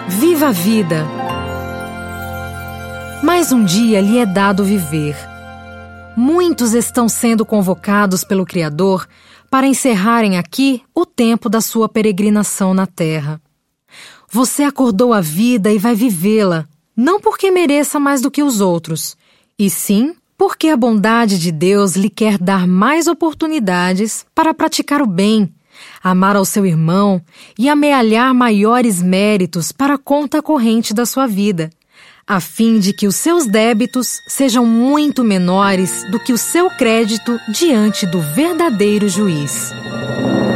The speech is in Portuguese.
Viva a vida! Mais um dia lhe é dado viver. Muitos estão sendo convocados pelo Criador para encerrarem aqui o tempo da sua peregrinação na Terra. Você acordou a vida e vai vivê-la, não porque mereça mais do que os outros, e sim porque a bondade de Deus lhe quer dar mais oportunidades para praticar o bem, amar ao seu irmão e amealhar maiores méritos para a conta corrente da sua vida, a fim de que os seus débitos sejam muito menores do que o seu crédito diante do verdadeiro juiz.